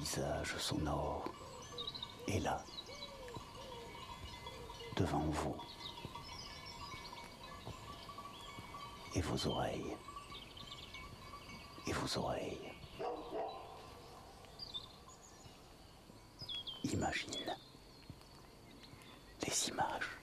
visage sonore est là, devant vous, et vos oreilles, et vos oreilles. Imagine les images.